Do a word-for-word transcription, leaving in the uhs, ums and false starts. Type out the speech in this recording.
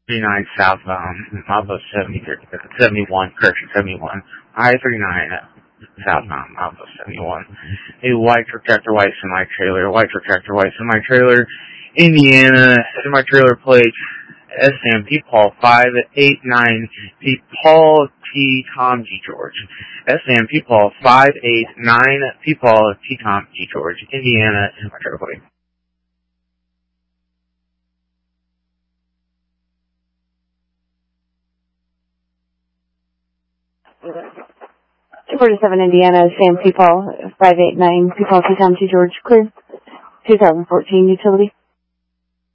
thirty-nine southbound, Mavo seventy-one, correction, seventy-one, I thirty-nine southbound, Mavo seventy-one. A white truck tractor, white semi-trailer, white truck tractor, white semi-trailer, Indiana, semi-trailer plate, S M P Paul five eight nine, P Paul T Tom G George, S M P Paul five eight nine, P Paul T Tom G George, Indiana, semi-trailer plate. two forty-seven Indiana, Sam P Paul five eight nine, P Paul T Tom G George, clear. two thousand fourteen utility.